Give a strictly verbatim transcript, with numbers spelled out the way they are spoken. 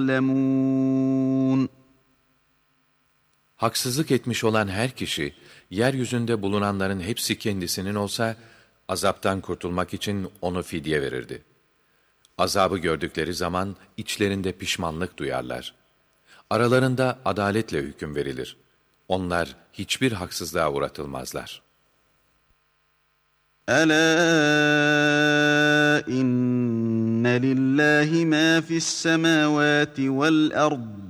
يَعْلَمُونَ Haksızlık etmiş olan her kişi, yeryüzünde bulunanların hepsi kendisinin olsa, azaptan kurtulmak için onu fidye verirdi. Azabı gördükleri zaman içlerinde pişmanlık duyarlar. Aralarında adaletle hüküm verilir. Onlar hiçbir haksızlığa uğratılmazlar. أَلَا إِنَّ لِلَّهِ مَا فِي السَّمَاوَاتِ وَالْأَرْضِ